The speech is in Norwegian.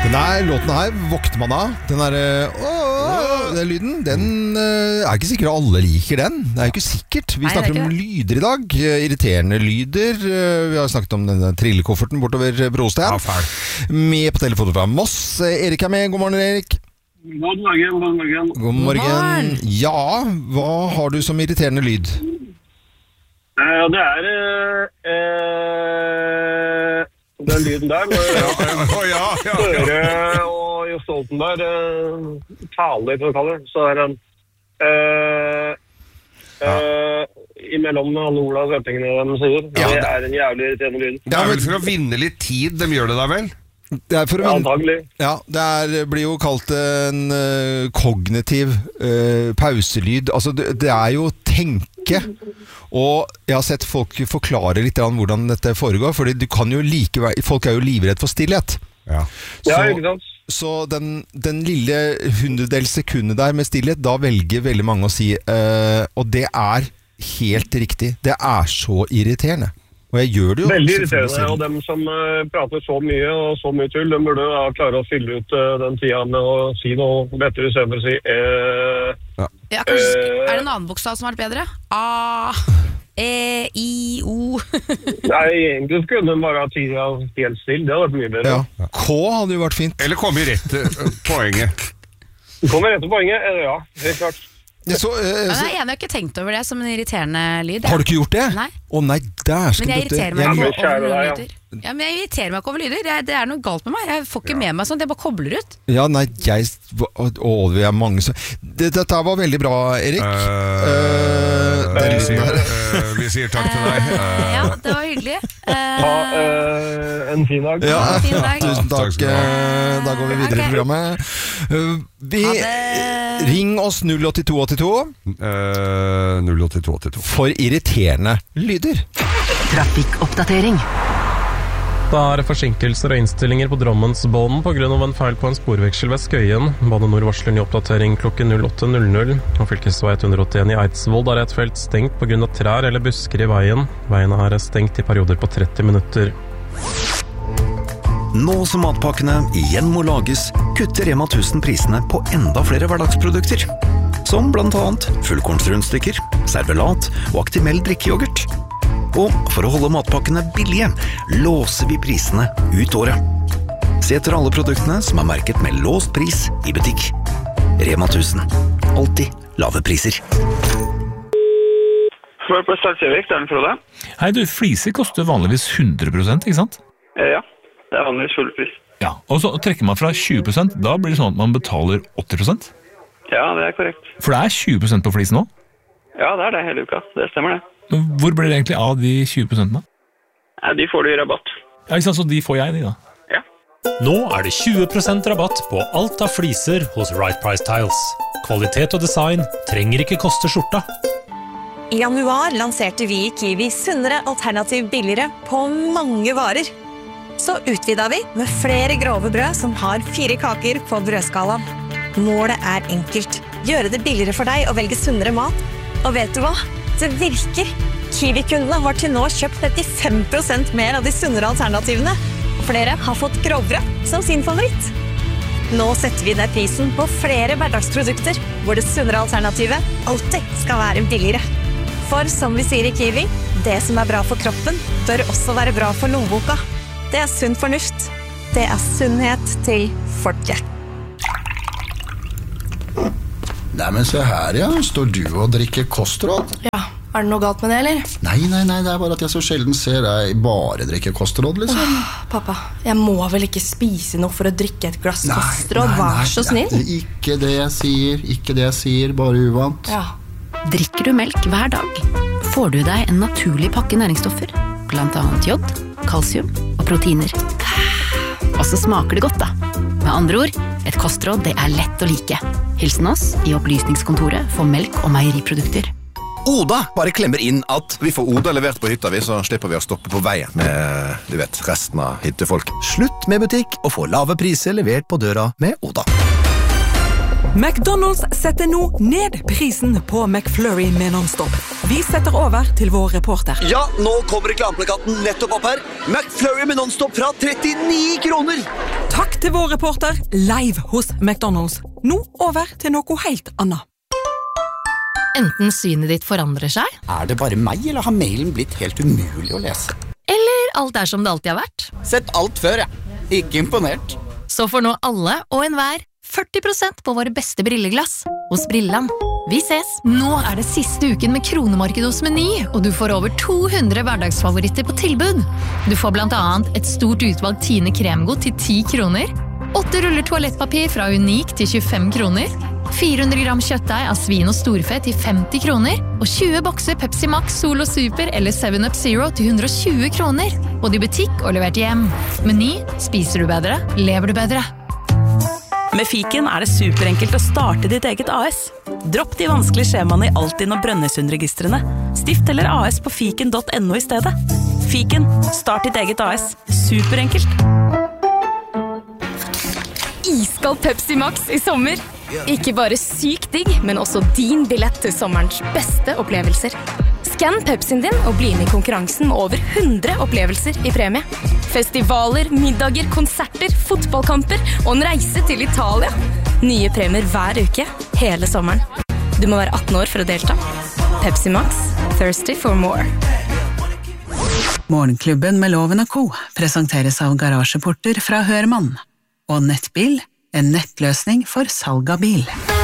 Låten her våkner man av. Den den lyden, den ikke sikkert alle liker den. Det jo ikke sikkert. Vi snakker om lyder i dag. Irriterende lyder. Vi har snakket om denne trillekofferten bortover Brostein. Ja, fæl. Med på telefonen fra Moss. Erik med. God morgen, Erik. God morgen. God morgen. Ja, hva har du som irriterende lyd? Det den lyden der Støre og Jo Stoltenberg taler, for å kalle det. Så den imellom alle orda og settingene de sier. Det en jævlig irriterende lyd. Det vel for å vinne litt tid de gjør det da vel? Det for å antagelig. Ja, det blir jo kalt en kognitiv pauselyd. Altså, det jo tenke. Og jeg har sett folk forklare litt hvordan dette foregår, fordi du kan jo folk jo livredd for stillhet. Ja, ikke sant? Så den lille 100-del sekundet der med stillhet, da velger veldig mange å si, og det helt riktig. Det så irriterende. Og jeg gjør det jo. Veldig irriterende, og dem som prater så mye og så mye tull, de burde klare å fylle ut den tida med å si noe bedre i stedet for å si Ja, kanskje, det en annen bokstav som vært bedre? A, E, I, O. Nei, egentlig kunne den bare ha tida helt still. Det hadde vært mye bedre. Ja. K hadde jo vært fint. Eller komme i rett til poenget. Kommer rett til poenget? Ja, helt klart. Jeg har ikke tenkt over det som en irriterende lyd. Har du ikke gjort det? Nei. Nei, men jeg irriterer meg ikke over lyder. Ja, men jeg irriterer meg ikke over lyder. Det noe galt med meg. Jeg får ikke med meg sånt. Jeg bare kobler ut. Ja, nei, vi mange så... Dette var veldig bra, Erik. Vi sier takk til deg. Ja, det var hyggelig. En fin dag. Ja, fin dag. Tusen takk. Da går vi videre i programmet. Ring oss 08282 08282 for irriterende lyder. Trafikkoppdatering. Det forsinkelser og innstillinger på Drammensbanen på grunn av en feil på en sporveksel ved Skøyen. Bane Nor varsler ny oppdatering klokken 08.00. Og fylkesvei 181 i Eidsvoll der et felt stengt på grunn av trær eller busker i veien. Veiene her stengt i perioder på 30 minutter. Nå som matpakkene igjen må lages, kutter Rema 1000 prisene på enda flere hverdagsprodukter. Som blant annet fullkornsrundstykker, servelat og Actimel drikkejoghurt. Og for å holde matpakkene billige, låser vi prisene ut året. Se etter alle produktene som merket med låst pris i butikk. Rema 1000. Alltid lave priser. Svar på Startsjøvik, det Frode. Hei du, fliser koster vanligvis 100%, ikke sant? Ja, det vanligvis full pris. Ja, og så trekker man fra 20%, da blir det sånn at man betaler 80%? Ja, det korrekt. For det 20% på flisen nå? Ja, det det hele uka, det stemmer det. Hvor blir det egentlig av de 20%? Ja, de får du i rabatt. Ja, ikke sant, så de får jeg, de da? Ja. Nå det 20% rabatt på alt av fliser hos Right Price Tiles. Kvalitet og design trenger ikke koste skjorta. I januar lanserte vi i Kiwi sunnere alternativ billigere på mange varer. Så utvidet vi med flere grove brød som har 4 kaker på brødskalaen. Målet enkelt. Gjøre det billigere for deg å velge sunnere mat. Og vet du hva? Det virker. Kiwi-kundene har til nå kjøpt 35% mer av de sunnere alternativene. Og flere har fått grovbrød som sin favoritt. Nå setter vi ned prisen på flere hverdagsprodukter, hvor det sunnere alternativet alltid skal være billigere. For som vi sier i Kiwi, det som bra for kroppen, bør også være bra for lommeboka. Det sunn fornuft. Det sunnhet til folket. Nei, men se her, ja. Står du og drikker kostråd? Ja, det noe galt med det, eller? Nei, det bare at jeg så sjelden ser deg bare drikke kostråd, liksom. Pappa, jeg må vel ikke spise noe for å drikke et glass kostråd? Vær så snill. Ikke det jeg sier, bare uvant. Ja. Drikker du melk hver dag, får du deg en naturlig pakke næringsstoffer, blant annet jod, kalsium og proteiner. Og så smaker det godt da. Med andre ord, et kostråd det lett å like. Hilsen oss i opplysningskontoret for melk- og meieriprodukter. Oda bare klemmer inn at vi får Oda levert på hytta, så slipper vi å stoppe på veien med, resten av hyttefolk. Slutt med butikk og få lave priser levert på døra med Oda. McDonald's setter nå ned prisen på McFlurry med non-stop. Vi setter over til vår reporter. Ja, nå kommer reklameplakaten nettopp opp her. McFlurry med non-stop fra 39 kroner. Takk til vår reporter live hos McDonald's. Nå over til noe helt annet. Enten synet ditt forandrer seg, det bare meg, eller har mailen blitt helt umulig å lese? eller alt som det alltid har vært. Sett alt før, ja. Ikke imponert. Så får nå alle og enhver 40% på våre beste brilleglass hos Brilland. Vi ses! Nå det siste uken med kronemarked hos Meny, og du får over 200 hverdagsfavoritter på tilbud. Du får blant annet et stort utvalg Tine kremgodt til 10 kroner, 8 ruller toalettpapir fra Unik til 25 kroner, 400 gram kjøttdeig av svin og storfe til 50 kroner, og 20 bokser Pepsi Max, Solo Super eller 7up Zero til 120 kroner. Både i butikk og levert hjem. Meny, spiser du bedre, lever du bedre. Med Fiken det superenkelt å starte ditt eget AS. Dropp de vanskelige skjemaene i Altinn og Brønnøysundregistrene. Stift eller AS på fiken.no i stedet. Fiken, start ditt eget AS. Superenkelt. Iskald Pepsi Max i sommer. Ikke bare sykt digg, men også din billett til sommerens beste opplevelser. Skann Pepsien din og bli med i konkurransen med over 100 opplevelser i premie. Festivaler, middager, konserter, fotballkamper og en reise til Italia. Nye premier hver uke, hele sommeren. Du må være 18 år for å delta. Pepsi Max, thirsty for more. Morgenklubben med Loven & Co. presenteres av garasjeporter fra Hørmann. Og Nettbil, en nettløsning for salg av bil.